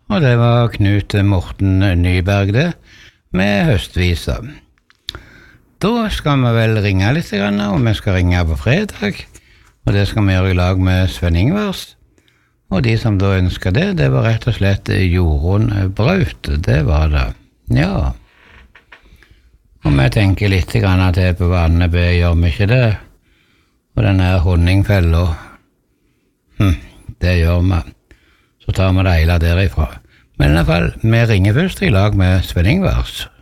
Og det var Knut Morten Nyberg det, med høstvisa. Da skal vi vel ringe litt, og vi skal ringe på fredag, og det skal vi gjøre i lag med Sven Ingvars. Og de som da ønsker det, det var rett og slett Jorunn Braut, det var det. Ja. Og vi tenker litt til på Vanneby, gjør vi ikke det? Og denne honningfella, det gjør vi. Så tar vi det hele derifra. Men i hvert fall, vi ringer først i lag med Sven Ingvars.